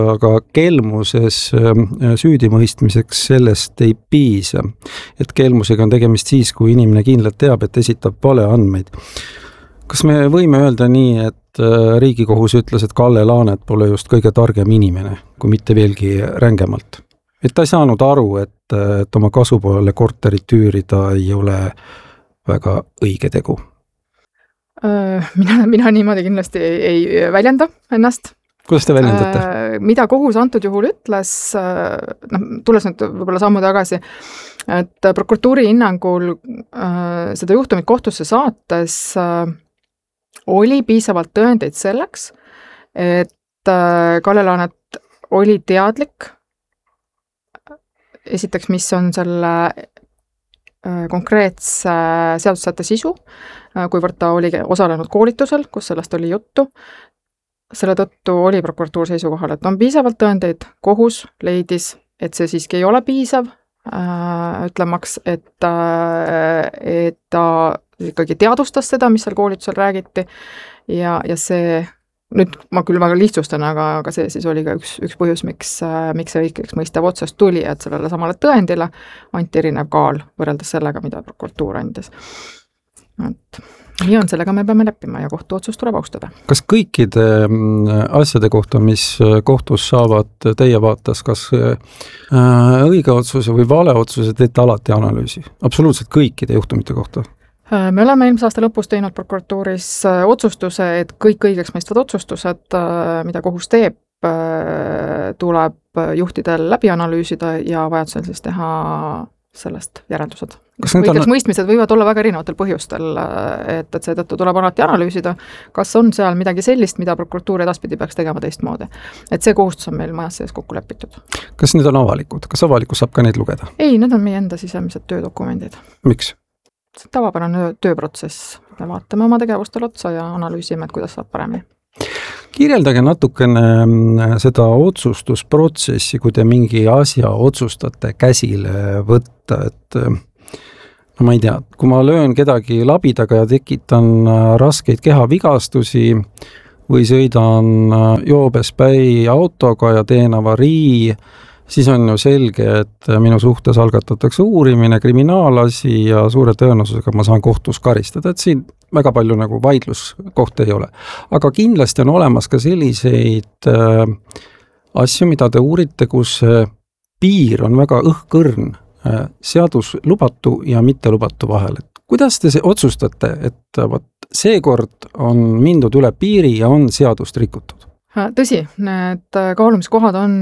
aga kelmuses süüdimõistmiseks sellest ei piisa. Et kelmusega on tegemist siis, kui inimene kindlalt teab, et esitab valeandmeid. Kas me võime öelda nii, et Riigikohus ütles, et Kalle Laanet pole just kõige targem inimene, kui mitte veelgi rängemalt? Et ta ei saanud aru, et oma kasu poole korterit üürida ei ole väga õige tegu? Mina niimoodi kindlasti ei väljenda ennast. Kuidas te väljendate? Mida kohus antud juhul ütles, tulles nüüd võib-olla sammu tagasi, et prokuratuuri hinnangul seda juhtumit kohtusse saates oli piisavalt tõendeid selleks, et Kalle Laanet oli teadlik, esiteks, mis on selle konkreetse seadussätte sisu, kuivõrd ta oli osalenud koolitusel, kus sellest oli juttu. Selle tõttu oli prokuratuur seisukohal, et on piisavalt tõendeid, kohus leidis, et see siiski ei ole piisav, ütlemaks, et ta ikkagi teadvustas seda, mis seal koolitusel räägiti ja see, nüüd ma küll väga lihtsustan, aga see siis oli ka üks põhjus, miks see õigeks mõistev otsest tuli, et sellele samale tõendile anti erinev kaal võrreldes sellega, mida prokuratuur andis. Et nii on, sellega me peame leppima ja kohtuotsus tuleb austada. Kas kõikide asjade kohta, mis kohtus saavad teie vaates, kas õige otsuse või vale otsuse teete alati analüüsi? Absoluutselt kõikide juhtumite kohta? Me oleme eelmise aasta lõpus teinud prokuratuuris otsustuse, et kõik õigeks mõistvad otsustused, mida kohus teeb, tuleb juhtidel läbi analüüsida ja vajadusel siis teha sellest järeldused. Õigeks mõistmised võivad olla väga erinevatel põhjustel, et seetõttu tuleb alati analüüsida, kas on seal midagi sellist, mida prokuratuur edaspidi peaks tegema teistmoodi. Et see kohustus on meil majas sees kokku lepitud. Kas need on avalikud? Kas avalikkus saab ka neid lugeda? Ei, need on meie enda sisemised töödokumendid. Miks? See tavapärane tööprotsess. Me vaatame oma tegevustel otsa ja analüüsime, et kuidas saab paremini. Kirjeldage natukene seda otsustusprotsessi, kui te mingi asja otsustate käsile võtta, et no ma ei tea, kui ma löön kedagi labidaga ja tekitan raskeid kehavigastusi või sõidan joobes päi autoga ja teen avarii, siis on ju selge, et minu suhtes algatatakse uurimine, kriminaalasi ja suure tõenäosusega ma saan kohtus karistada, et siin väga palju nagu vaidluskohta ei ole. Aga kindlasti on olemas ka selliseid asju, mida te uurite, kus piir on väga õhkõrn seadus lubatu ja mitte lubatu vahel. Kuidas te otsustate, et seekord on mindud üle piiri ja on seadust rikutud? Tõsi, need kaalumiskohad on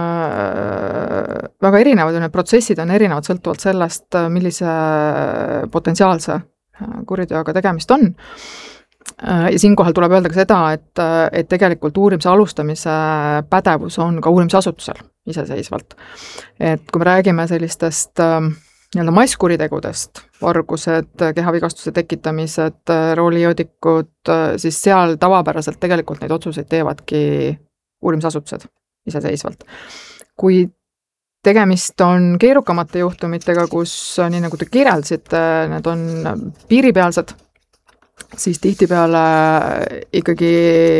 väga erinevad ja need protsessid on erinevad sõltuvalt sellest, millise potentsiaalse kuriteoga tegemist on. Ja siinkohal tuleb öelda ka seda, et tegelikult uurimise alustamise pädevus on ka uurimisasutusel iseseisvalt. Et kui me räägime sellistest masskuritegudest, vargused, kehavigastuse tekitamised, roolijoodikud, siis seal tavapäraselt tegelikult neid otsuseid teevadki uurimisasutused iseseisvalt. Kui tegemist on keerukamate juhtumitega, kus, nii nagu te kirjeldasite, need on piiripealsed, siis tihtipeale ikkagi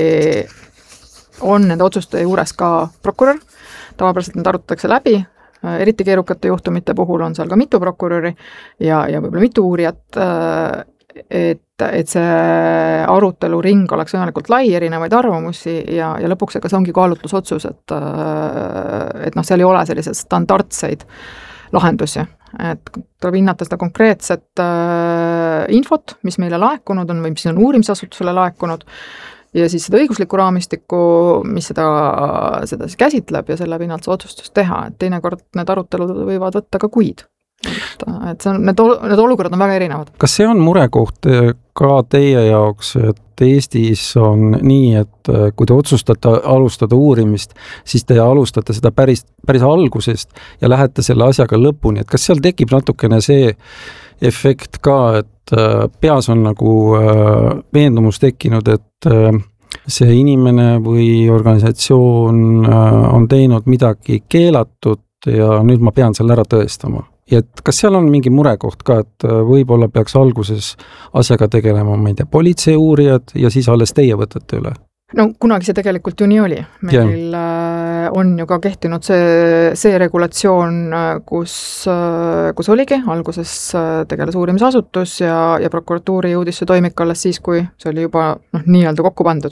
on nende otsuste juures ka prokurör, tavapäraselt need arutatakse läbi, eriti keerukate juhtumite puhul on seal ka mitu prokuröri ja võib-olla mitu uurijat, et see aruteluring oleks võimalikult lai, erinevaid arvamusi ja lõpuks ega see ongi kaalutlusotsus, et seal ei ole selliseid standardseid lahendusi. Et tuleb hinnata seda konkreetset infot, mis meile laekunud on või mis on uurimisasutusele laekunud ja siis seda õiguslikku raamistikku, mis seda siis käsitleb ja selle pinnalt see otsustus teha. Et teinekord need arutelud võivad võtta ka kuid. Et need olukorrad on väga erinevad. Kas see on murekoht ka teie jaoks, et Eestis on nii, et kui te otsustate alustada uurimist, siis te alustate seda päris algusest ja lähete selle asjaga lõpuni, et kas seal tekib natukene see efekt ka, et peas on nagu veendumus tekkinud, et see inimene või organisatsioon on teinud midagi keelatud ja nüüd ma pean selle ära tõestama. Ja et kas seal on mingi murekoht ka, et võib-olla peaks alguses asjaga tegelema, ma ei tea, politsei uurijad ja siis alles teie võtate üle? No kunagi see tegelikult ju nii oli. Meil on ju ka kehtinud see regulatsioon, kus oligi, alguses tegeles uurimisasutus ja prokuratuuri jõudis see toimik alles siis, kui see oli juba nii-öelda kokku pandud.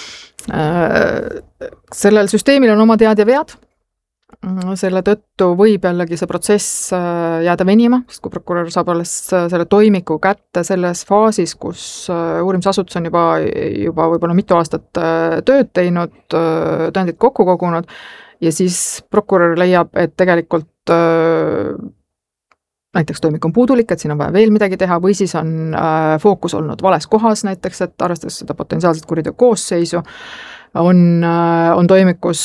Sellel süsteemil on oma tead ja vead. Selle tõttu võib jällegi see protsess jääda venima, sest kui prokurör saab alles selle toimiku kätte selles faasis, kus uurimisasutus on juba võib-olla mitu aastat tööd teinud, tõendid kokku kogunud ja siis prokurör leiab, et tegelikult näiteks toimik on puudulik, et siin on vaja veel midagi teha või siis on fookus olnud vales kohas näiteks, et arvestades seda potentsiaalset kuriteo koosseisu, on toimikus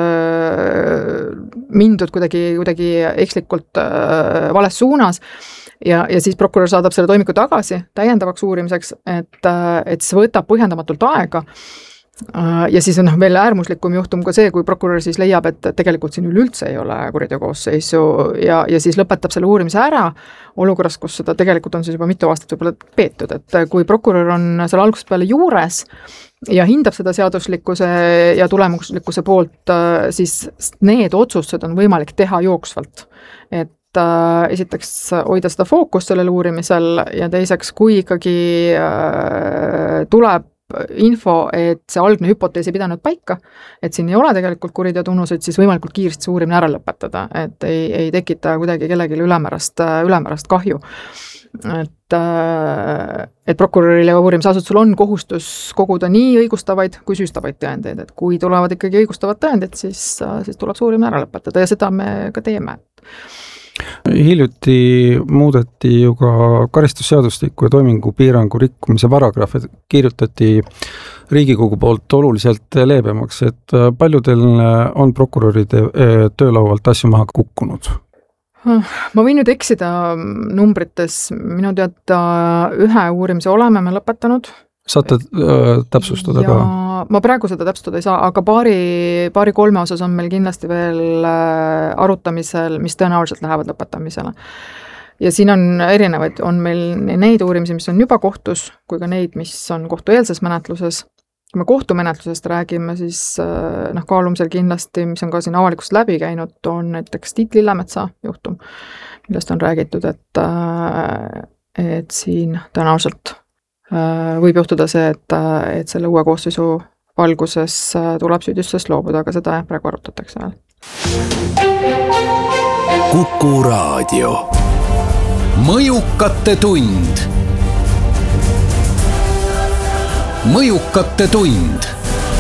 mindud kuidagi ekslikult vales suunas ja siis prokurör saadab selle toimiku tagasi täiendavaks uurimiseks, et see võtab põhjendamatult aega. Ja siis on veel äärmuslikum juhtum ka see, kui prokurör siis leiab, et tegelikult siin üleüldse ei ole kuriteo koosseisu ja siis lõpetab selle uurimise ära olukorras, kus seda tegelikult on siis juba mitu aastat võib-olla peetud, et kui prokurör on selle algusest peale juures ja hindab seda seaduslikkuse ja tulemuslikkuse poolt, siis need otsused on võimalik teha jooksvalt. Et esiteks hoida seda fookust sellel uurimisel ja teiseks, kui ikkagi tuleb info, et see algne hüpotees ei pidanud paika, et siin ei ole tegelikult kuriteo tunnuseid, siis võimalikult kiiresti see uurimine ära lõpetada, et ei tekita kuidagi kellelegi ülemärast kahju. Et prokuröril ja uurimisasutusel on kohustus koguda nii õigustavaid kui süüstavaid tõendeid, et kui tulevad ikkagi õigustavad tõendid, siis tuleb see uurimine ära lõpetada ja seda me ka teeme. Hiljuti muudeti ju ka karistusseadustikku ja toimingupiirangu rikkumise paragrahve kirjutati Riigikogu poolt oluliselt leebemaks, et paljudel on prokuröride töölaualt asju maha kukkunud. Ma võin nüüd eksida numbrites, minu teada ühe uurimise oleme me lõpetanud. Saate täpsustada ka? Ma praegu seda täpsustada ei saa, aga paari-kolme osas on meil kindlasti veel arutamisel, mis tõenäoliselt lähevad lõpetamisele. Ja siin on erinevaid, on meil neid uurimisi, mis on juba kohtus, kui ka neid, mis on kohtueelses menetluses. Kui me kohtumenetlusest räägime, siis kaalumisel kindlasti, mis on ka siin avalikust läbi käinud, on näiteks Tiit Lillemetsa juhtum, millest on räägitud, et siin tõenäoliselt võib juhtuda see, et selle uue koosseisu valguses tuleb süüdistusest loobuda, aga seda praegu arutatakse veel. Kuku Raadio. Mõjukate tund. Mõjukate tund.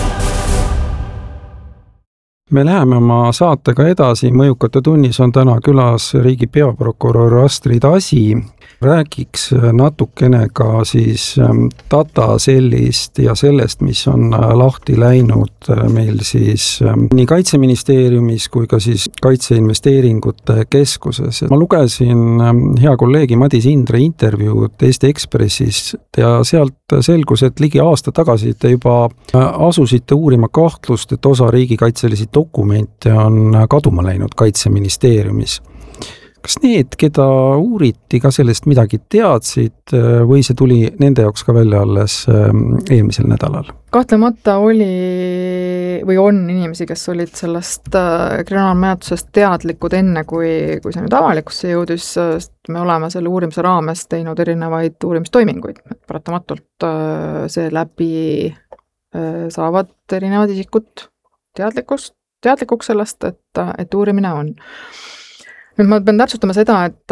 Me läheme oma saatega edasi. Mõjukate tunnis on täna külas riigi peaprokurör Astrid Asi. Räägiks natukene ka siis datasellist ja sellest, mis on lahti läinud meil siis nii Kaitseministeeriumis kui ka siis Kaitseinvesteeringute Keskuses. Ma lugesin hea kolleegi Madis Indre intervjuud Eesti Ekspressis ja sealt selgus, et ligi aasta tagasi te juba asusite uurima kahtlust, et osa riigikaitselisi dokumente on kaduma läinud Kaitseministeeriumis. Kas need, keda uuriti, ka sellest midagi teadsid või see tuli nende jaoks ka välja alles eelmisel nädalal? Kahtlemata oli või on inimesi, kes olid sellest kriminaalmenetlusest teadlikud enne, kui see nüüd avalikusse jõudis, sest me oleme selle uurimise raames teinud erinevaid uurimistoiminguid. Paratamatult see läbi saavad erinevad isikud teadlikuks sellest, et uurimine on. Nüüd ma pean täpsustama seda,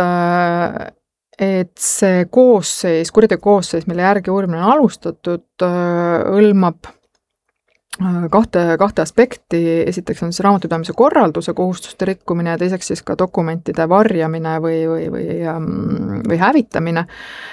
et see koosseis, kuriteo koosseis, mille järgi uurimine on alustatud, hõlmab kahte aspekti. Esiteks on siis raamatupidamise korralduse kohustuste rikkumine ja teiseks siis ka dokumentide varjamine või hävitamine.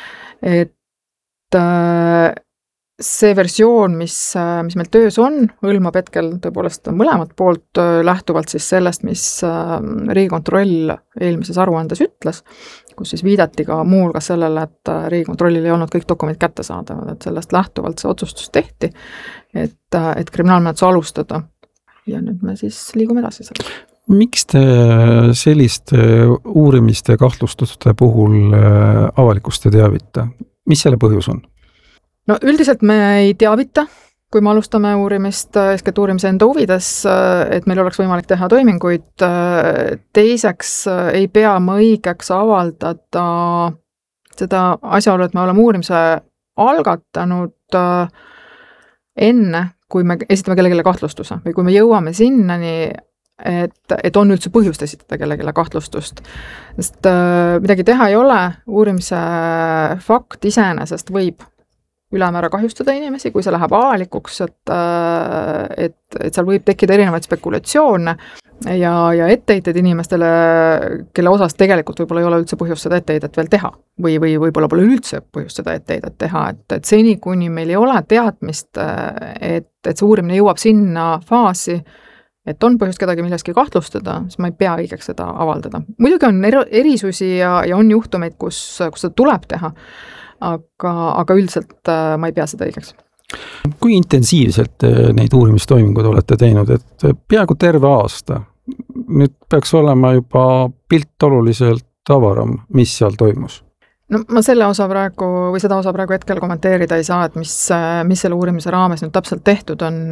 Et see versioon, mis meil töös on, hõlmab hetkel tõepoolest mõlemat poolt lähtuvalt siis sellest, mis Riigikontroll eelmises aruandes ütles, kus siis viidati ka muu hulgas sellele, et Riigikontrollil ei olnud kõik dokumendid kättesaadavad, et sellest lähtuvalt see otsustus tehti, et kriminaalmenetlus alustada. Ja nüüd me siis liigume edasi selle. Miks te selliste uurimiste kahtlustuste puhul avalikkust ei teavita? Mis selle põhjus on? No üldiselt me ei teavita, kui me alustame uurimist, eeskätt uurimise enda huvides, et meil oleks võimalik teha toiminguid. Teiseks ei pea ma õigeks avaldada seda asjaolu, et me oleme uurimise algatanud enne, kui me esitame kellelegi kahtlustuse või kui me jõuame sinnani, et on üldse põhjust esitada kellelegi kahtlustust. Sest midagi teha ei ole, uurimise fakt iseenesest võib ülemäära kahjustada inimesi, kui see läheb avalikuks, et seal võib tekkida erinevaid spekulatsioone ja etteheited inimestele, kelle osas tegelikult võib-olla ei ole üldse põhjust seda etteheidet veel teha või võib-olla pole üldse põhjust seda etteheidet teha, et seni, kuni meil ei ole teadmist, et see uurimine jõuab sinna faasi, et on põhjust kedagi milleski kahtlustada, siis ma ei pea õigeks seda avaldada. Muidugi on erisusi ja on juhtumeid, kus seda tuleb teha, aga üldiselt ma ei pea seda õigeks. Kui intensiivselt neid uurimistoimingud olete teinud, et peaaegu terve aasta, nüüd peaks olema juba pilt oluliselt avaram, mis seal toimus? No ma seda osa praegu hetkel kommenteerida ei saa, et mis selle uurimise raames nüüd täpselt tehtud on,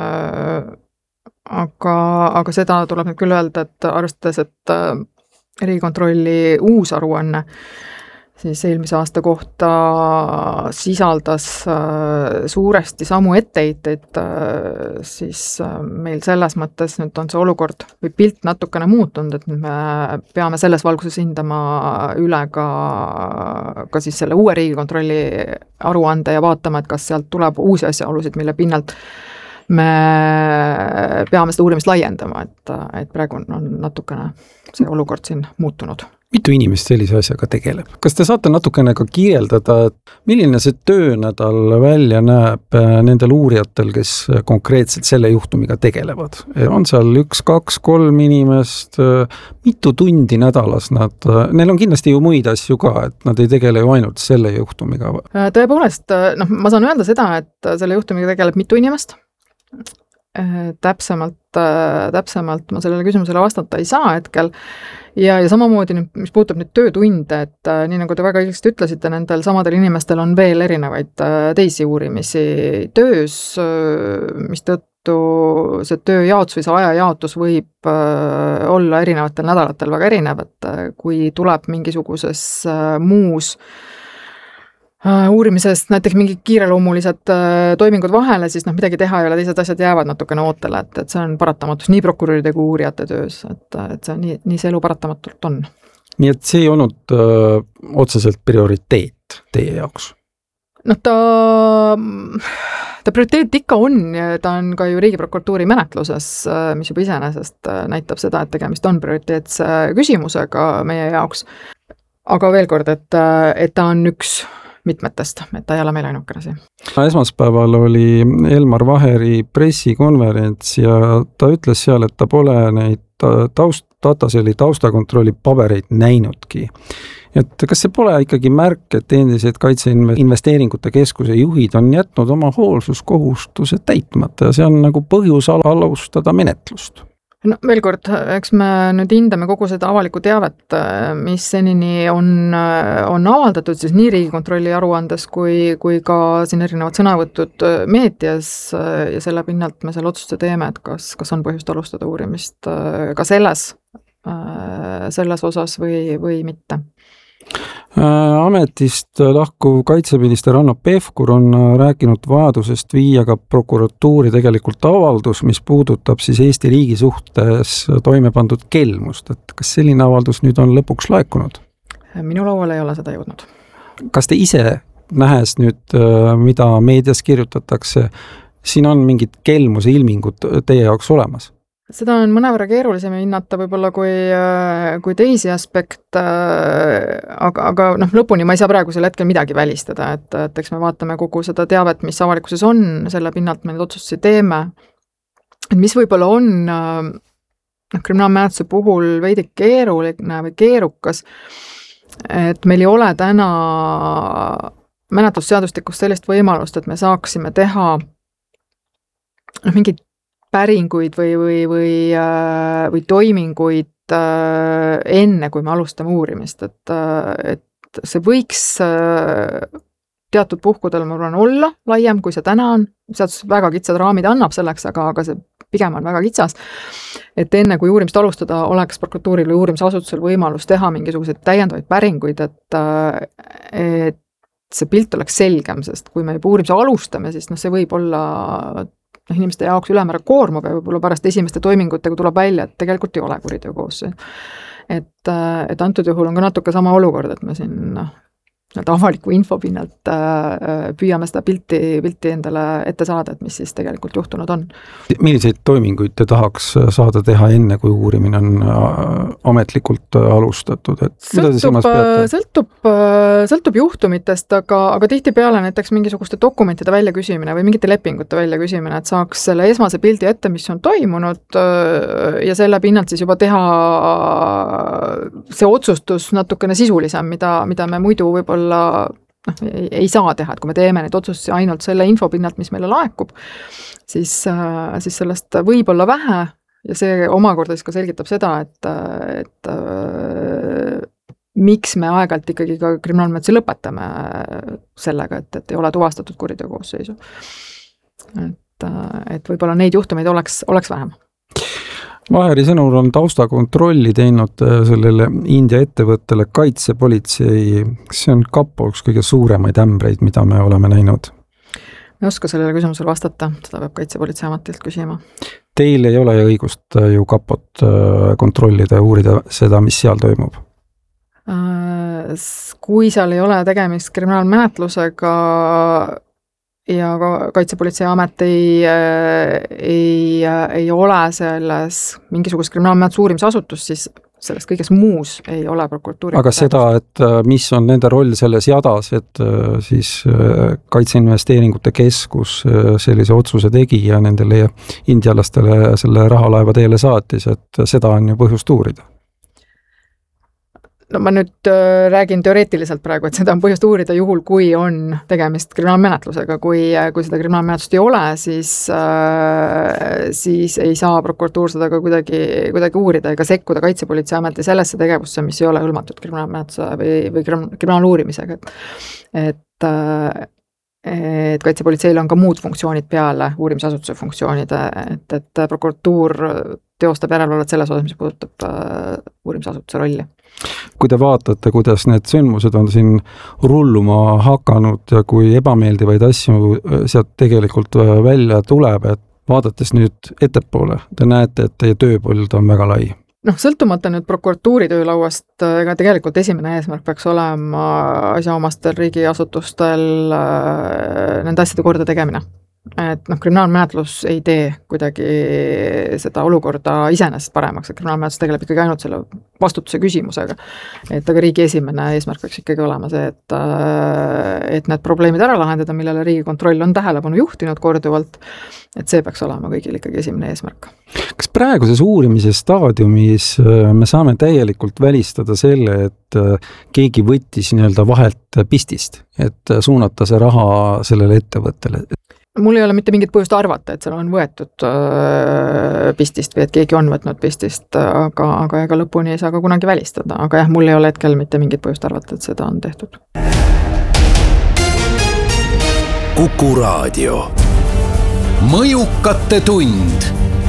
aga seda tuleb nüüd küll öelda, et arvestades, et Riigikontrolli uus aruanne siis eelmise aasta kohta sisaldas suuresti samu etteheiteid, siis meil selles mõttes nüüd on see olukord või pilt natukene muutunud, et me peame selles valguses hindama üle ka siis selle uue Riigikontrolli aruande ja vaatama, et kas sealt tuleb uusi asjaolusid, mille pinnalt me peame seda uurimist laiendama, et praegu on natukene see olukord siin muutunud. Mitu inimest sellise asjaga tegeleb? Kas te saate natukene ka kirjeldada, et milline see töönädal välja näeb nendel uurijatel, kes konkreetselt selle juhtumiga tegelevad? On seal 1, 2, 3 inimest, mitu tundi nädalas neil on kindlasti ju muid asju ka, et nad ei tegele ju ainult selle juhtumiga? Tõepoolest, ma saan öelda seda, et selle juhtumiga tegeleb mitu inimest. Täpsemalt ma sellele küsimusele vastata ei saa hetkel ja samamoodi, mis puutub nüüd töötunde, et nii nagu te väga õigesti ütlesite, nendel samadel inimestel on veel erinevaid teisi uurimisi töös, mis tõttu see tööjaotus või see ajajaotus võib olla erinevatel nädalatel väga erinev, et kui tuleb mingisuguses muus uurimisest näiteks mingi kiireloomulised toimingud vahele, siis midagi teha ei ole, teised asjad jäävad natukene ootele, et see on paratamatus nii prokuröride kui uurijate töös, et see on nii see elu paratamatult on. Nii et see ei olnud otseselt prioriteet teie jaoks? Ta prioriteet ikka on, ta on ka ju Riigiprokuratuuri menetluses, mis juba iseenesest näitab seda, et tegemist on prioriteetse küsimusega meie jaoks. Aga veel kord, et ta on üks mitmetest, et ta ei ole meil ainukene siin. Esmaspäeval oli Elmar Vaheri pressikonverents ja ta ütles seal, et ta pole neid Dataseli taustakontrolli pabereid näinudki. Et kas see pole ikkagi märk, et endised Kaitseinvesteeringute Keskuse juhid on jätnud oma hoolsuskohustuse täitmata ja see on nagu põhjus alustada menetlust? No veel kord, eks me nüüd hindame kogu seda avalikku teavet, mis senini on avaldatud siis nii Riigikontrolli aruandes kui ka siin erinevad sõnavõtud meedias ja selle pinnalt me selle otsuse teeme, et kas on põhjust alustada uurimist ka selles osas või mitte. Ametist lahkuv kaitseminister Hanno Pevkur on rääkinud vajadusest viia ka prokuratuuri tegelikult avaldus, mis puudutab siis Eesti riigi suhtes toime pandud kelmust, et kas selline avaldus nüüd on lõpuks laekunud? Minu lauale ei ole seda jõudnud. Kas te ise nähes nüüd, mida meedias kirjutatakse, siin on mingid kelmuse ilmingud teie jaoks olemas? Seda on mõnevõrra keerulisem hinnata võib-olla kui teisi aspekte, aga lõpuni ma ei saa praegu selle hetkel midagi välistada, et eks me vaatame kogu seda teavet, mis avalikkuses on, selle pinnalt me neid otsustusi teeme. Mis võib-olla on kriminaalmenetluse puhul veidi keeruline või keerukas, et meil ei ole täna menetlusseadustikust sellist võimalust, et me saaksime teha mingid päringuid või toiminguid enne, kui me alustame uurimist, et see võiks teatud puhkudel ma arvan olla laiem, kui see täna on, seadus väga kitsad raamid annab selleks, aga see pigem on väga kitsas, et enne kui uurimist alustada, oleks prokuratuuril või uurimisasutusel võimalus teha mingisuguseid täiendavaid päringuid, et see pilt oleks selgem, sest kui me juba uurimise alustame, siis see võib olla inimeste jaoks ülemäära koormav ja võib-olla pärast esimeste toimingutega tuleb välja, et tegelikult ei ole kuriteokoosseis. Et antud juhul on ka natuke sama olukord, et me siin avaliku info pinnalt püüame seda pilti endale ette saada, et mis siis tegelikult juhtunud on. Milliseid toiminguid te tahaks saada teha enne, kui uurimine on ametlikult alustatud? Sõltub juhtumitest, aga tihtipeale näiteks mingisuguste dokumentide väljaküsimine või mingite lepingute väljaküsimine, et saaks selle esmase pildi ette, mis on toimunud ja selle pinnalt siis juba teha see otsustus natukene sisulisem, mida me muidu võib-olla ei saa teha, et kui me teeme neid otsustusi ainult selle info pinnalt, mis meile laekub, siis sellest võib olla vähe ja see omakorda siis ka selgitab seda, et miks me aeg-ajalt ikkagi ka kriminaalmenetluse lõpetame sellega, et ei ole tuvastatud kuriteokoosseisu. Et võib-olla neid juhtumeid oleks vähem. Vaheri sõnul on taustakontrolli teinud sellele India ettevõttele kaitsepolitsei, see on kapo üks kõige suuremaid ämbreid, mida me oleme näinud. Ma ei oska sellele küsimusele vastata, seda peab kaitsepolitseiametilt küsima. Teil ei ole õigust ju kapot kontrollida ja uurida seda, mis seal toimub? Kui seal ei ole tegemist kriminaalmenetlusega ja kaitsepolitseiamet ei ole selles mingisugust kriminaalmenetluse uurimisasutus, siis sellest kõiges muus ei ole prokuratuuri. Aga seda, et mis on nende roll selles jadas, et siis Kaitseinvesteeringute Keskus sellise otsuse tegi ja nendele indialastele selle rahalaeva teele saatis, et seda on ju põhjust uurida. No ma nüüd räägin teoreetiliselt praegu, et seda on põhjust uurida juhul, kui on tegemist kriminaalmenetlusega. Kui seda kriminaalmenetlust ei ole, siis ei saa prokuratuur seda ka kuidagi uurida ega sekkuda kaitsepolitseiameti sellesse tegevusse, mis ei ole hõlmatud kriminaalmenetluse või kriminaaluurimisega. Et kaitsepolitseil on ka muud funktsioonid peale uurimisasutuse funktsioonide, et prokuratuur teostab järelevalvet selles osas, mis puudutab uurimisasutuse rolli. Kui te vaatate, kuidas need sündmused on siin rulluma hakanud ja kui ebameeldivaid asju sealt tegelikult välja tuleb, et vaadates nüüd ettepoole, te näete, et teie tööpõld on väga lai. Sõltumata nüüd prokuratuuri töölauast, ega tegelikult esimene eesmärk peaks olema asjaomastel riigiasutustel nende asjade korda tegemine. Et kriminaalmenetlus ei tee kuidagi seda olukorda iseenesest paremaks, et kriminaalmenetlus tegeleb ikkagi ainult selle vastutuse küsimusega. Et aga riigi esimene eesmärk peaks ikkagi olema see, et need probleemid ära lahendada, millele Riigikontroll on tähelepanu juhtinud korduvalt, et see peaks olema kõigil ikkagi esimene eesmärk. Kas praeguses uurimise staadiumis me saame täielikult välistada selle, et keegi võttis nii-öelda vahelt pistist, et suunata see raha sellele ettevõttele? Mul ei ole mitte mingit põhjust arvata, et seal on võetud pistist või et keegi on võtnud pistist, aga ega lõpuni ei saa ka kunagi välistada. Aga jah, mul ei ole hetkel mitte mingit põhjust arvata, et seda on tehtud. Kuku Raadio. Mõjukate tund.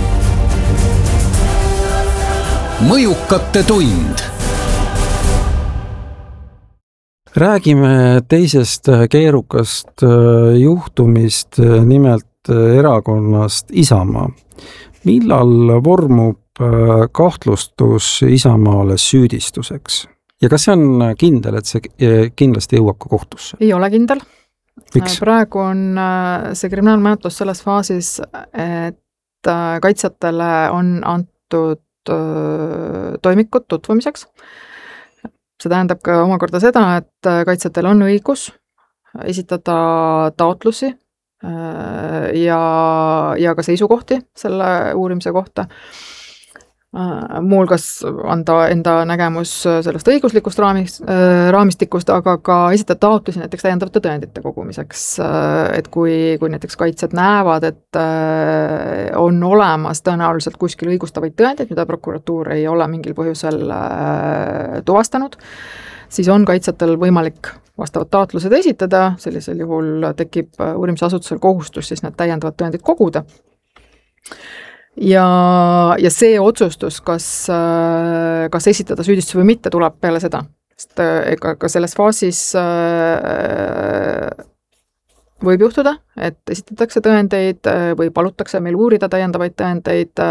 Mõjukate tund. Räägime teisest keerukast juhtumist, nimelt erakonnast Isamaa. Millal vormub kahtlustus Isamaale süüdistuseks? Ja kas see on kindel, et see kindlasti jõuab ka kohtusse? Ei ole kindel. Miks? Praegu on see kriminaalmenetlus selles faasis, et kaitsjatele on antud toimikud tutvumiseks. See tähendab ka omakorda seda, et kaitsjatel on õigus esitada taotlusi ja ka seisukohti selle uurimise kohta. Muulgas anda enda nägemus sellest õiguslikust raamistikust, aga ka esitada taotlusi näiteks täiendavate tõendite kogumiseks. Et kui näiteks kaitsjad näevad, et on olemas tõenäoliselt kuskil õigustavaid tõendeid, mida prokuratuur ei ole mingil põhjusel tuvastanud, siis on kaitsjatel võimalik vastavad taotlused esitada, sellisel juhul tekib uurimisasutusel kohustus siis need täiendavad tõendid koguda. Ja see otsustus, kas esitada süüdistus või mitte, tuleb peale seda. Sest ka selles faasis võib juhtuda, et esitatakse tõendeid või palutakse meil uurida täiendavaid tõendeid,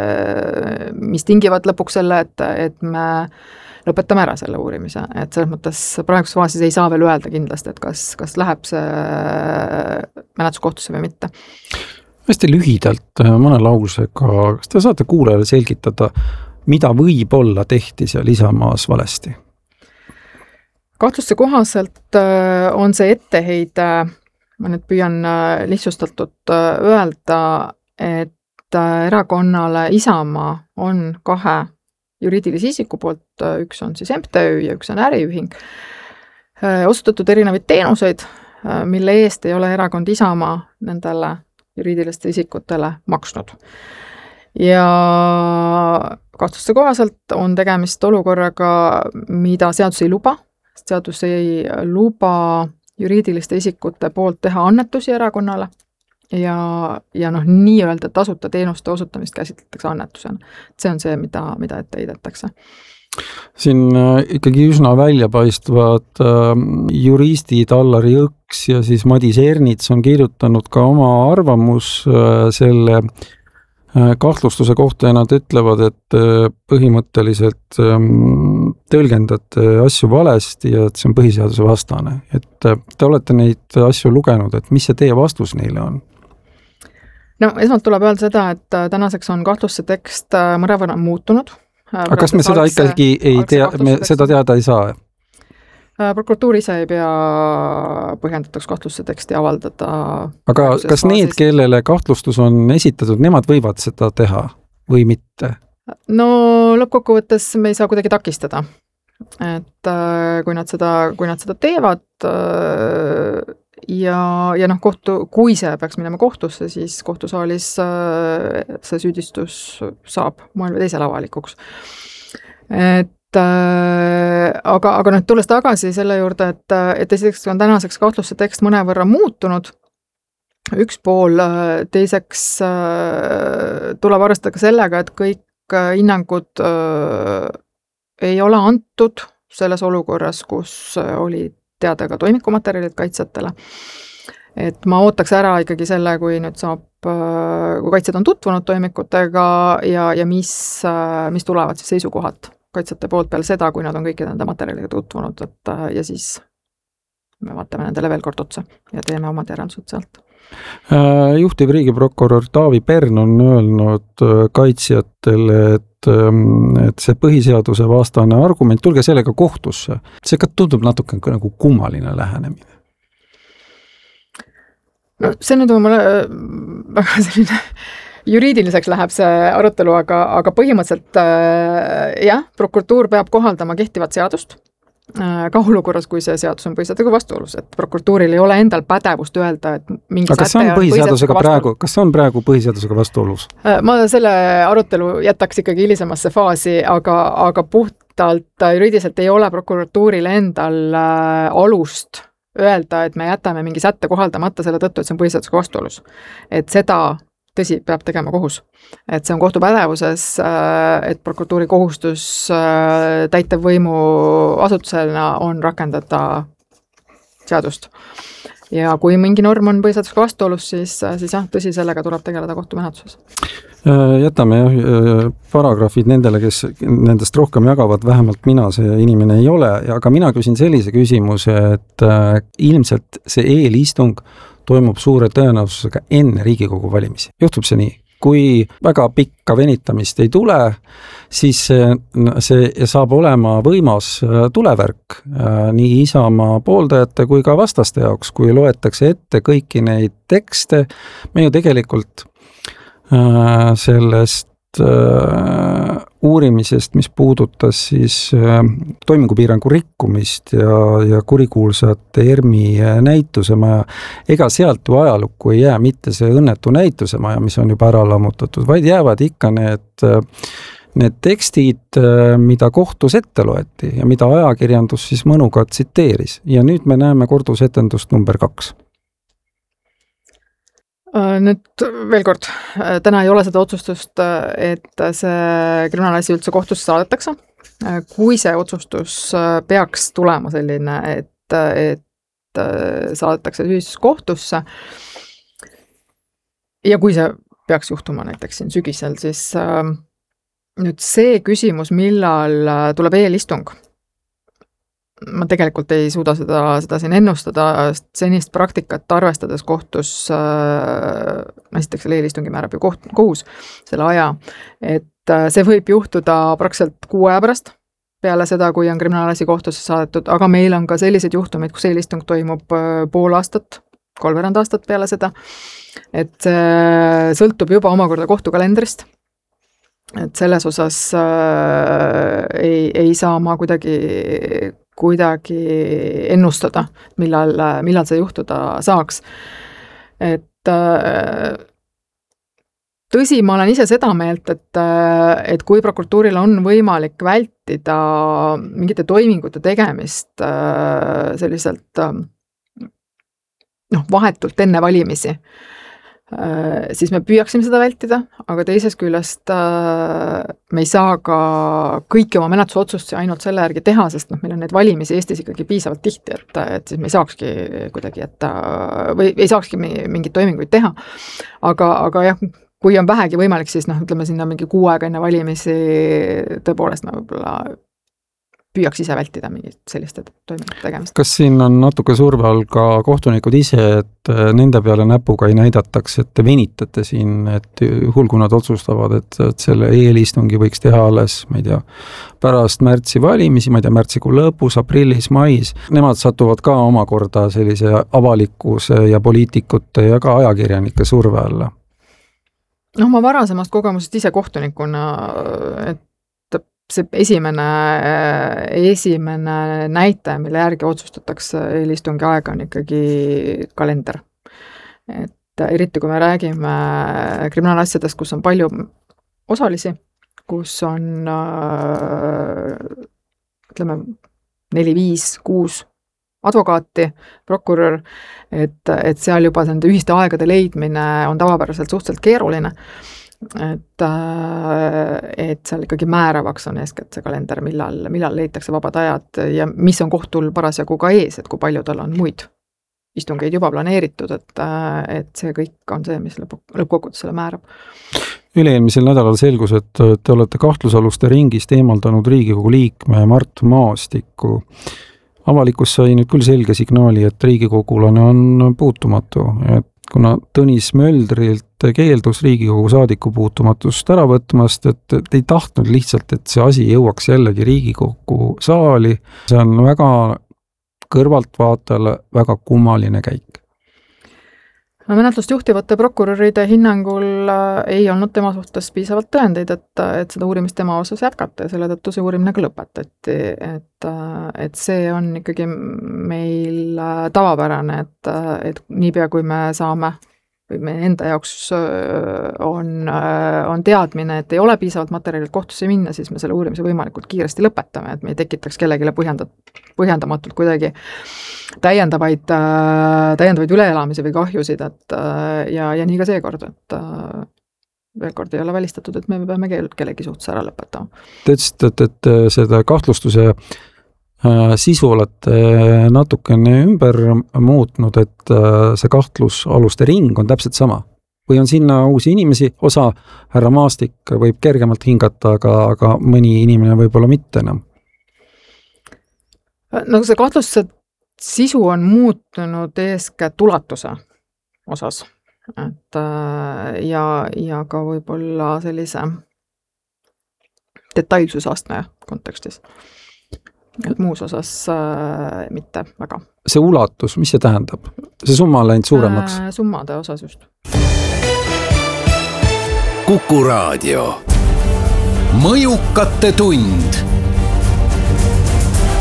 mis tingivad lõpuks selle, et me lõpetame ära selle uurimise. Et selles mõttes praeguses faasis ei saa veel öelda kindlasti, et kas läheb see menetluskohtusse või mitte. Hästi lühidalt mõne lausega, kas te saate kuulajale selgitada, mida võib-olla tehti seal Isamaas valesti? Kahtluste kohaselt on see etteheide, ma nüüd püüan lihtsustatult öelda, et erakonnale Isamaa on 2 juriidilise isiku poolt, üks on siis MTÜ ja üks on äriühing, osutatud erinevaid teenuseid, mille eest ei ole erakond Isamaa nendele juriidiliste isikutele maksnud. Ja kahtluste kohaselt on tegemist olukorraga, mida seadus ei luba. Seadus ei luba juriidiliste isikute poolt teha annetusi erakonnale ja nii-öelda tasuta teenuste osutamist käsitletakse annetusena. See on see, mida ette heidetakse. Siin ikkagi üsna väljapaistvad juristid Allar Jõks ja siis Madis Ernits on kirjutanud ka oma arvamus selle kahtlustuse kohta ja nad ütlevad, et põhimõtteliselt tõlgendate asju valesti ja et see on põhiseaduse vastane. Et te olete neid asju lugenud, et mis see teie vastus neile on? No esmalt tuleb öelda seda, et tänaseks on kahtluse tekst mõnevõrra muutunud. Aga kas me seda ikkagi seda teada ei saa? Prokuratuur ise ei pea põhjendatuks kahtluse teksti avaldada. Aga kas need, kellele kahtlustus on esitatud, nemad võivad seda teha või mitte? No lõppkokkuvõttes me ei saa kuidagi takistada. Et kui nad seda teevad ja kui see peaks minema kohtusse, siis kohtusaalis see süüdistus saab moel või teisel avalikuks. Aga tulles tagasi selle juurde, et esiteks on tänaseks kahtluse tekst mõnevõrra muutunud, üks pool, teiseks tuleb arvestada ka sellega, et kõik hinnangud ei ole antud selles olukorras, kus oli teada ka toimikumaterjalid kaitsjatele. Et ma ootaks ära ikkagi selle, kui nüüd saab, kui kaitsjad on tutvunud toimikutega ja mis tulevad siis seisukohad kaitsjate poolt peale seda, kui nad on kõikide nende materjaliga tutvunud, ja siis me vaatame nendele veel kord otsa ja teeme omad järeldused sealt. Juhtiv riigiprokurör Taavi Pern on öelnud kaitsjatele, et see põhiseaduse vastane argument, tulge sellega kohtusse. See ka tundub natuke nagu kummaline lähenemine. No see nüüd on väga selline juriidiliseks läheb see arutelu, aga põhimõtteliselt jah, prokuratuur peab kohaldama kehtivat seadust, ka olukorras, kui see seadus on põhiseadusega vastuolus, et prokuratuuril ei ole endal pädevust öelda, et mingi aga kas see on praegu põhiseadusega vastuolus? Ma selle arutelu jätaks ikkagi hilisemasse faasi, aga puhtalt juriidiliselt ei ole prokuratuuril endal alust öelda, et me jätame mingi sätte kohaldamata selle tõttu, et see on põhiseadusega vastuolus. Et seda tõsi, peab tegema kohus. Et see on kohtupädevuses, et prokuratuuri kohustus täitevvõimu asutusena on rakendada seadust. Ja kui mingi norm on põhiseadusega vastuolus, siis jah, tõsi, sellega tuleb tegeleda kohtumenetluses. Jätame paragrahvid nendele, kes nendest rohkem jagavad, vähemalt mina see inimene ei ole, aga mina küsin sellise küsimuse, et ilmselt see eelistung toimub suure tõenäosusega enne Riigikogu valimisi. Juhtub see nii? Kui väga pikka venitamist ei tule, siis see saab olema võimas tulevärk nii Isamaa pooldajate kui ka vastaste jaoks, kui loetakse ette kõiki neid tekste. Me ju tegelikult sellest uurimisest, mis puudutas siis toimingupiirangu rikkumist ja kurikuulsat ERMi näitusemaja. Ega sealt ju ajalukku ei jää mitte see õnnetu näitusemaja, mis on juba ära lammutatud, vaid jäävad ikka need tekstid, mida kohtus ette loeti ja mida ajakirjandus siis mõnuga tsiteeris ja nüüd me näeme kordusetendust number 2. Nüüd veel kord, täna ei ole seda otsustust, et see kriminaalasi üldse kohtusse saadetakse. Kui see otsustus peaks tulema selline, et saadetakse siis kohtusse ja kui see peaks juhtuma näiteks siin sügisel, siis nüüd see küsimus, millal tuleb eelistung, ma tegelikult ei suuda seda siin ennustada, senist praktikat arvestades kohtus, esiteks selle eelistungi määrab ju kohus selle aja, et see võib juhtuda praktiliselt 6 aja pärast, peale seda, kui on kriminaalasi kohtusse saadetud, aga meil on ka sellised juhtumid, kus eelistung toimub pool aastat, 3 aastat peale seda, et sõltub juba omakorda kohtukalendrist. Et selles osas ei saa ma kuidagi ennustada, millal see juhtuda saaks. Et tõsi, ma olen ise seda meelt, et kui prokuratuuril on võimalik vältida mingite toimingute tegemist selliselt vahetult enne valimisi, siis me püüaksime seda vältida, aga teisest küljest me ei saa ka kõiki oma menetlusotsustusi ainult selle järgi teha, sest meil on neid valimisi Eestis ikkagi piisavalt tihti, et siis me ei saakski kuidagi või ei saakski mingeid toiminguid teha. Aga jah, kui on vähegi võimalik, siis ütleme sinna mingi 6 aega enne valimisi tõepoolest me võib-olla püüaks ise vältida mingit selliste toimingute tegemist. Kas siin on natuke surve all ka kohtunikud ise, et nende peale näpuga ei näidataks, et te venitate siin, et juhul kui nad otsustavad, et selle eelistungi võiks teha alles, ma ei tea, pärast märtsi valimisi, ma ei tea, märtsikuu lõpus, aprillis, mais, nemad satuvad ka omakorda sellise avalikkuse ja poliitikute ja ka ajakirjanike surve alla? Ma varasemast kogemusest ise kohtunikuna, et see esimene näitaja, mille järgi otsustatakse eelistungi aega on ikkagi kalender. Et eriti kui me räägime kriminaalasjadest, kus on palju osalisi, kus on ütleme 4, 5, 6 advokaati, prokurör, et seal juba nende ühiste aegade leidmine on tavapäraselt suhteliselt keeruline. Et seal ikkagi määravaks on eeskätt see kalender, millal leitakse vabad ajad ja mis on kohtul parasjagu ka ees, et kui palju tal on muid istungeid juba planeeritud, et see kõik on see, mis lõppkokkuvõttes selle määrab. Üle-eelmisel nädalal selgus, et te olete kahtlusaluste ringist eemaldanud Riigikogu liikme Mart Maastiku. Avalikkus sai nüüd küll selge signaali, et riigikogulane on puutumatu, et kuna Tõnis Möldrilt keeldus Riigikogu saadiku puutumatust ära võtmast, et ei tahtnud lihtsalt, et see asi jõuaks jällegi Riigikogu saali. See on väga kõrvaltvaatajale väga kummaline käik. Menetlust juhtivate prokuröride hinnangul ei olnud tema suhtes piisavalt tõendeid, et seda uurimist tema osas jätkata ja selle tõttu see uurimine ka lõpetati. Et see on ikkagi meil tavapärane, et niipea kui me saame või me enda jaoks on teadmine, et ei ole piisavalt materjalilt kohtusse minna, siis me selle uurimise võimalikult kiiresti lõpetame, et me ei tekitaks kellegile põhjendamatult kuidagi täiendavaid üleelamise või kahjusid, ja nii ka seekord, et veel kord ei ole välistatud, et me peame kellegi suhtes ära lõpetama. Te ütlesite, et seda kahtlustuse sisu olete natukene ümber muutnud, et see kahtlusaluste ring on täpselt sama. Või on sinna uusi inimesi, osa härra Maastik võib kergemalt hingata, aga mõni inimene võib-olla mitte enam? See kahtlustuse sisu on muutunud eeskätt ulatuse osas. Et, ja ka võib-olla sellise detailsusastme kontekstis. Et muus osas mitte väga. See ulatus, mis see tähendab? See summa on läinud suuremaks? Summade osas just. Kuku Raadio. Mõjukate tund.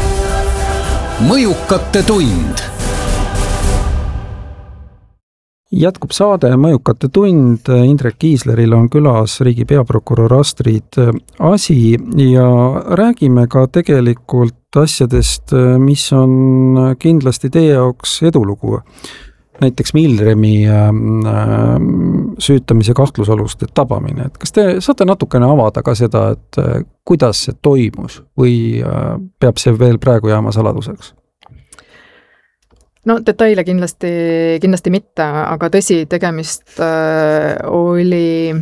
Mõjukate tund. Jätkub saade Mõjukate tund, Indrek Kiisleril on külas riigi peaprokurör Astrid Asi ja räägime ka tegelikult asjadest, mis on kindlasti teie jaoks edulugu. Näiteks Milremi süütamise kahtlusaluste tabamine. Et kas te saate natukene avada ka seda, et kuidas see toimus või peab see veel praegu jääma saladuseks? No detaile kindlasti mitte, aga tõsi, tegemist oli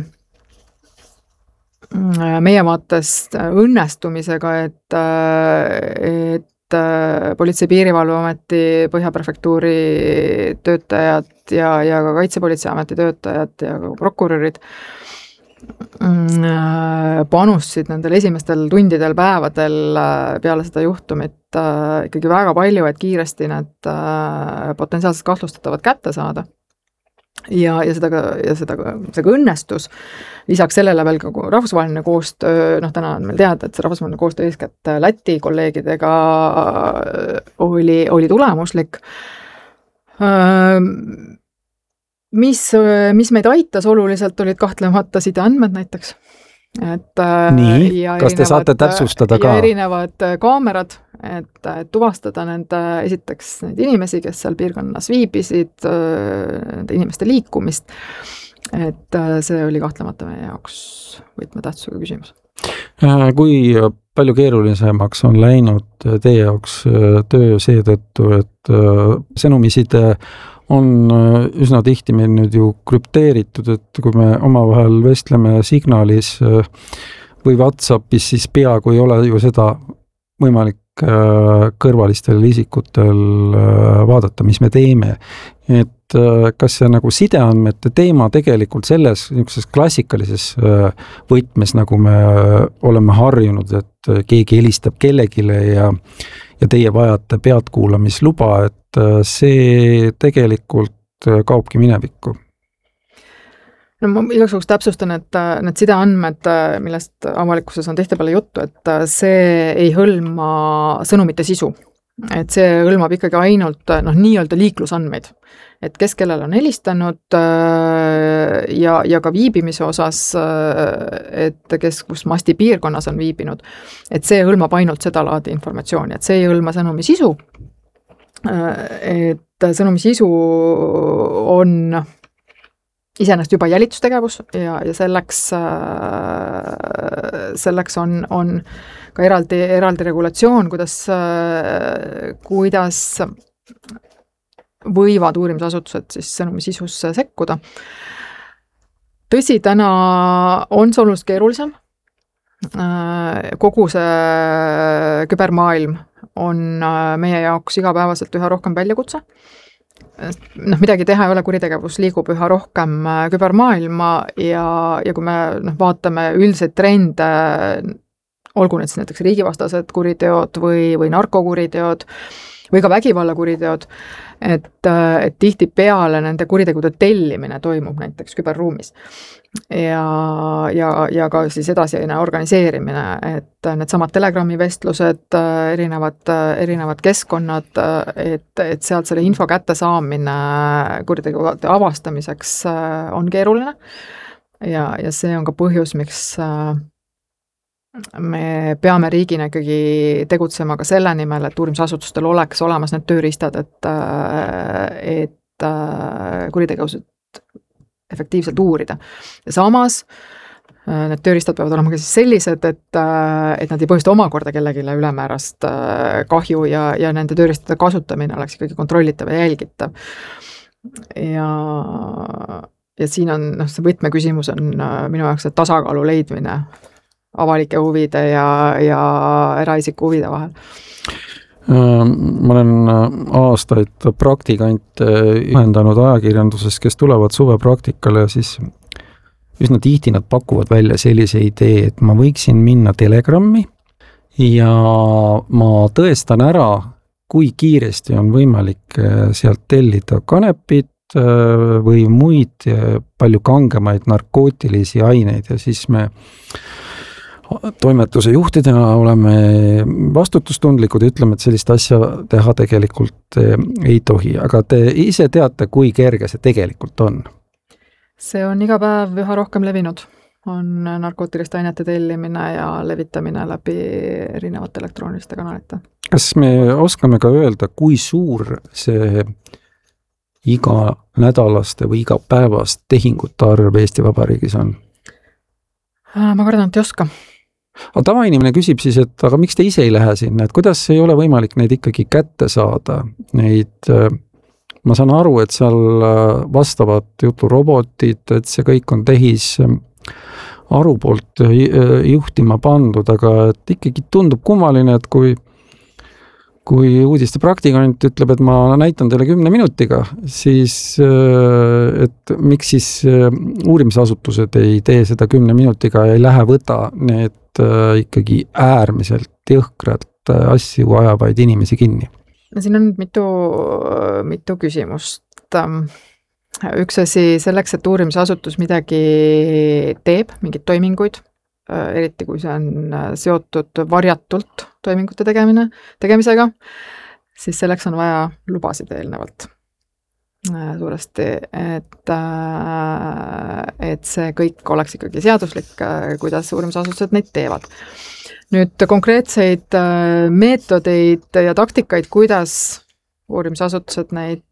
meie vaatest õnnestumisega, et Politsei- Piirivalveameti Põhjaprefektuuri töötajad ja ka Kaitsepolitseiameti töötajad ja ka prokurörid panustasid nendel esimestel tundidel, päevadel peale seda juhtumit ikkagi väga palju, et kiiresti need potentsiaalselt kahtlustatavad kätte saada. Ja seda õnnestus. Lisaks sellele veel ka rahvusvaheline koostöö, täna on meil teada, et see rahvusvaheline koostöö eeskätt Läti kolleegidega oli tulemuslik. Mis meid aitas oluliselt, olid kahtlemata sideandmed näiteks. Nii, kas te saate täpsustada ka? Ja erinevad kaamerad, et tuvastada esiteks neid inimesi, kes seal piirkonnas viibisid, nende inimeste liikumist, et see oli kahtlemata meie jaoks võtmetähtsusega küsimus. Kui palju keerulisemaks on läinud teie jaoks töö seetõttu, et sõnumiside on üsna tihti meil nüüd ju krüpteeritud, et kui me omavahel vestleme Signalis või WhatsAppis, siis peaaegu ei ole ju seda võimalik kõrvalistel isikutel vaadata, mis me teeme. Et kas see nagu sideandmete teema tegelikult selles klassikalises võtmes, nagu me oleme harjunud, et keegi helistab kellegile ja teie vajate pealtkuulamisluba, et see tegelikult kaobki minevikku? No ma igaks juhuks täpsustan, et need sideandmed, millest avalikkuses on tihtipeale juttu, et see ei hõlma sõnumite sisu. Et see hõlmab ikkagi ainult nii-öelda liiklusandmeid. Et kes kellel on helistanud ja ka viibimise osas, et kes kus masti piirkonnas on viibinud, et see hõlmab ainult seda laadi informatsiooni, et see ei hõlma sõnumi sisu. Et sõnumi sisu on iseenesest juba jälitustegevus ja selleks on ka eraldi regulatsioon, kuidas võivad uurimisasutused siis sõnumi sisusse sekkuda. Tõsi, täna on see oluliselt keerulisem. Kogu see kübermaailm on meie jaoks igapäevaselt üha rohkem väljakutse. Midagi teha ei ole, kuritegevus liigub üha rohkem kübermaailma ja kui me vaatame üldiseid trende, olgu need siis näiteks riigivastased kuriteod või narkokuriteod või ka vägivallakuriteod, et tihtipeale nende kuritegude tellimine toimub näiteks küberruumis ja ka siis edasine organiseerimine, et need samad Telegrami vestlused, erinevad keskkonnad, et sealt selle info kätte saamine kuritegude avastamiseks on keeruline ja see on ka põhjus, miks me peame riigina ikkagi tegutsema ka selle nimel, et uurimisasutustel oleks olemas need tööriistad, et kuritegevused efektiivselt uurida. Ja samas need tööriistad peavad olema ka siis sellised, et nad ei põhjusta omakorda kellegile ülemäärast kahju ja nende tööriistade kasutamine oleks ikkagi kontrollitav ja jälgitav. Ja siin on, see võtmeküsimus on minu jaoks tasakaalu leidmine avalike huvide ja eraisiku huvide vahel. Ma olen aastaid praktikante juhendanud ajakirjanduses, kes tulevad suvepraktikale ja siis üsna tihti nad pakuvad välja sellise idee, et ma võiksin minna Telegrammi ja ma tõestan ära, kui kiiresti on võimalik sealt tellida kanepit või muid palju kangemaid narkootilisi aineid ja siis me toimetuse juhtidena oleme vastutustundlikud, ütleme, et sellist asja teha tegelikult ei tohi, aga te ise teate, kui kerge see tegelikult on? See on iga päev üha rohkem levinud. On narkootiliste ainete tellimine ja levitamine läbi erinevate elektrooniliste kanalite. Kas me oskame ka öelda, kui suur see iga nädalaste või iga päevast tehingute arv Eesti Vabariigis on? Ma kardan, et ei oska. Aga tavainimene küsib siis, et aga miks te ise ei lähe sinna, et kuidas ei ole võimalik neid ikkagi kätte saada? Ma saan aru, et seal vastavad juturobotid, et see kõik on aru poolt juhtima pandud, aga et ikkagi tundub kummaline, et kui uudiste praktikant ütleb, et ma näitan teile 10 minutiga, siis et miks siis uurimisasutused ei tee seda 10 minutiga ja ei lähe võta need ikkagi äärmiselt jõhkralt asju ajavaid inimesi kinni? Siin on mitu küsimust. Üks asi selleks, et uurimisasutus midagi teeb, mingid toiminguid, eriti kui see on seotud varjatult toimingute tegemisega, siis selleks on vaja lubasid eelnevalt suuresti, et see kõik oleks ikkagi seaduslik, kuidas uurimisasutused neid teevad. Nüüd konkreetseid meetodeid ja taktikaid, kuidas uurimisasutused neid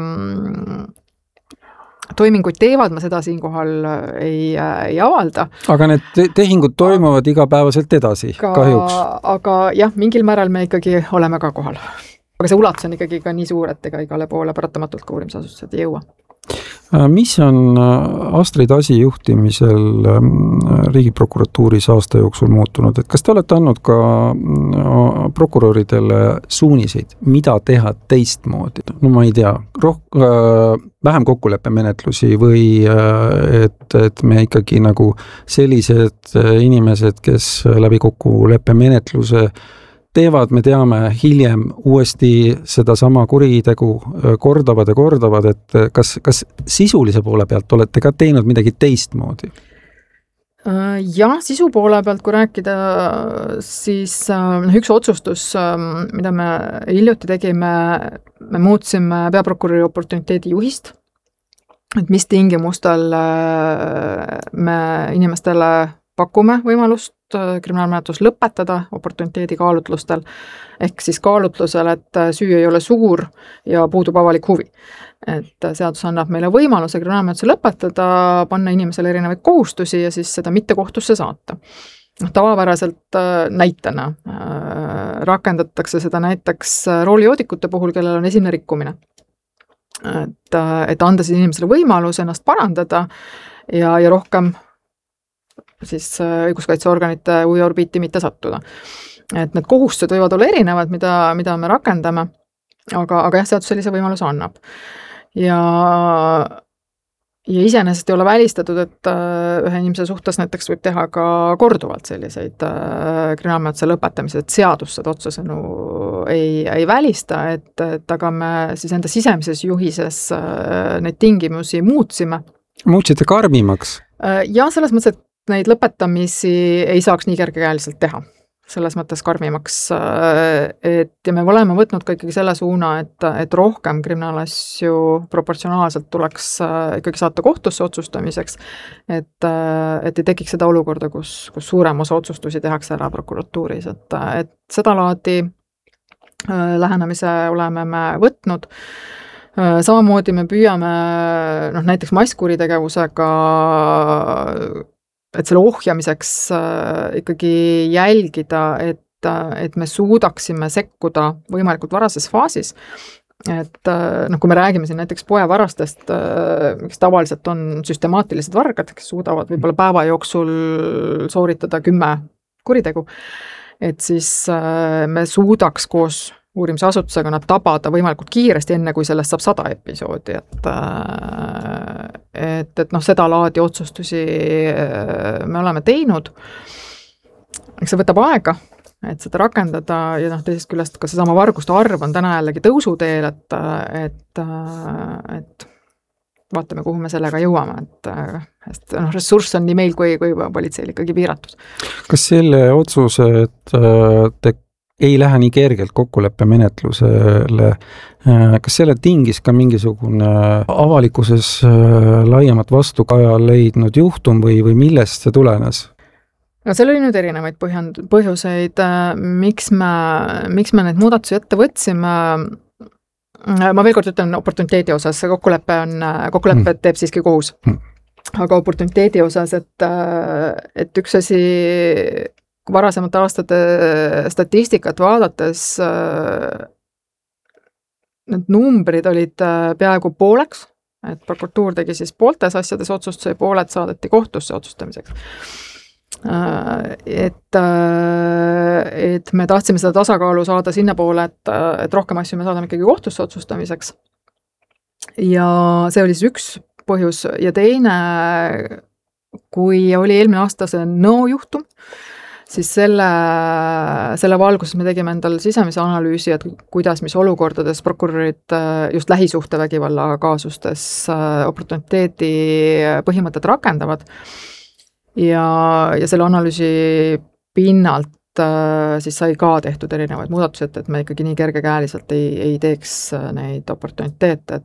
toiminguid teevad, ma seda siinkohal ei avalda. Aga need tehingud toimuvad igapäevaselt edasi, kahjuks. Aga jah, mingil määral me ikkagi oleme ka kohal. Aga see ulatus on ikkagi ka nii suur, et ega igale poole paratamatult ka uurimisasutused ei jõua. Mis on Astrid Asi juhtimisel Riigiprokuratuuris aasta jooksul muutunud? Et kas te olete andnud ka prokuröridele suuniseid, mida teha teistmoodi? No ma ei tea, vähem kokkuleppemenetlusi või et me ikkagi nagu sellised inimesed, kes läbi kokkuleppemenetluse teevad, me teame hiljem uuesti seda sama kuritegu kordavad, et kas sisulise poole pealt olete ka teinud midagi teistmoodi? Jah, sisu poole pealt, kui rääkida, siis üks otsustus, mida me hiljuti tegime, me muutsime peaprokuröri oportuniteedi juhist, et mis tingimustel me inimestele pakume võimalust kriminaalmenetlus lõpetada oportuniteedi kaalutlustel, ehk siis kaalutlusel, et süü ei ole suur ja puudub avalik huvi. Et seadus annab meile võimaluse kriminaalmenetluse lõpetada, panna inimesele erinevaid kohustusi ja siis seda mitte kohtusse saata. Tavapäraselt näitena rakendatakse seda näiteks roolijoodikute puhul, kellel on esimene rikkumine. Et anda siis inimesele võimalus ennast parandada ja rohkem siis õiguskaitseorganite huviorbiiti mitte sattuda. Et need kohustused võivad olla erinevad, mida me rakendame, aga jah, seadus sellise võimaluse annab. Ja iseenesest ei ole välistatud, et ühe inimese suhtes näiteks võib teha ka korduvalt selliseid kriminaalmenetluse lõpetamise, et seadus seda otsesõnu ei välista, et aga me siis enda sisemises juhises neid tingimusi muutsime. Muutsite karmimaks? Ja selles mõttes, et neid lõpetamisi ei saaks nii kergekäeliselt teha. Selles mõttes karmimaks, et me oleme võtnud ka ikkagi selle suuna, et rohkem kriminaalasju proportsionaalselt tuleks ikkagi saata kohtusse otsustamiseks, et ei tekiks seda olukorda, kus suurem osa otsustusi tehakse ära prokuratuuris, et seda laadi lähenemise oleme me võtnud. Samamoodi me püüame näiteks masskuritegevusega, et selle ohjamiseks ikkagi jälgida, et me suudaksime sekkuda võimalikult varases faasis. Et kui me räägime siin näiteks poevarastest, mis tavaliselt on süstemaatilised vargad, kes suudavad võib-olla päeva jooksul sooritada 10 kuritegu, et siis me suudaks koos uurimisasutusega nad tabada võimalikult kiiresti, enne kui sellest saab 100 episoodi, et seda laadi otsustusi me oleme teinud. Eks see võtab aega, et seda rakendada ja teisest küljest ka seesama varguste arv on täna jällegi tõusuteel, et vaatame, kuhu me sellega jõuame, et ressurss on nii meil kui politseil ikkagi piiratud. Kas selle otsuse, et te ei lähe nii kergelt kokkuleppemenetlusele, kas selle tingis ka mingisugune avalikkuses laiemat vastukaja leidnud juhtum või millest see tulenes? No seal oli nüüd erinevaid põhjuseid, miks me neid muudatusi ette võtsime. Ma veel kord ütlen oportuniteedi osas, kokkulepped teeb siiski kohus. Aga oportuniteedi osas, et üks asi varasemate aastate statistikat vaadates, need numbrid olid peaaegu pooleks, et prokuratuur tegi siis pooltes asjades otsust, pooled saadeti kohtusse otsustamiseks. Et me tahtsime seda tasakaalu saada sinna poole, et rohkem asju me saadame ikkagi kohtusse otsustamiseks. Ja see oli siis üks põhjus ja teine, kui oli eelmine aasta see juhtum, siis selle valguses me tegime endal sisemise analüüsi, et kuidas, mis olukordades prokurörid just lähisuhtevägivalla kaasustes oportuniteedi põhimõtted rakendavad. Ja selle analüüsi pinnalt siis sai ka tehtud erinevaid muudatused, et me ikkagi nii kergekäeliselt ei teeks neid oportuniteete,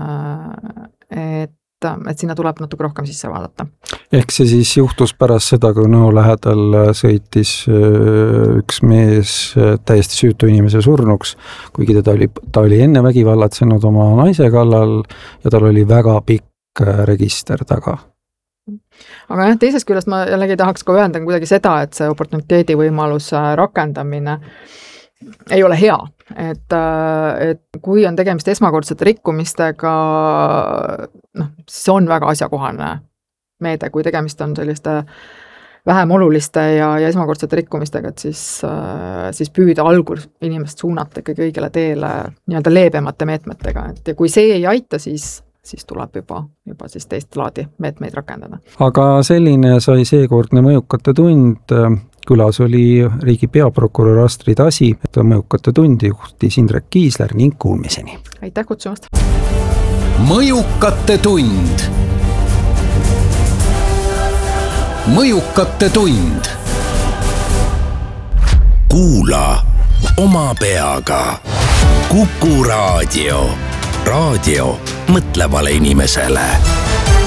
et sinna tuleb natuke rohkem sisse vaadata. Ehk see siis juhtus pärast seda, kui Nõo lähedal sõitis üks mees täiesti süütu inimese surnuks, kuigi ta oli enne vägivallatsenud oma naise kallal ja tal oli väga pikk register taga. Aga jah, teisest küljest ma jällegi tahaks ka öelda kuidagi seda, et see oportuniteedi võimaluse rakendamine ei ole hea, et kui on tegemist esmakordsete rikkumistega, siis on väga asjakohane meede, kui tegemist on selliste vähem oluliste ja esmakordsete rikkumistega, et siis püüda algul inimest suunata ikkagi õigele teele nii-öelda leebemate meetmetega, et ja kui see ei aita, siis tuleb juba siis teist laadi meetmeid rakendada. Aga selline sai seekordne mõjukate tund. Külas oli riigi peaprokurör Astrid Asi, et mõjukate tundi juhtis Indrek Kiisler ning kuulmiseni. Aitäh kutsumast! Mõjukate tund. Mõjukate tund. Kuula oma peaga. Kuku Raadio. Raadio mõtlevale inimesele.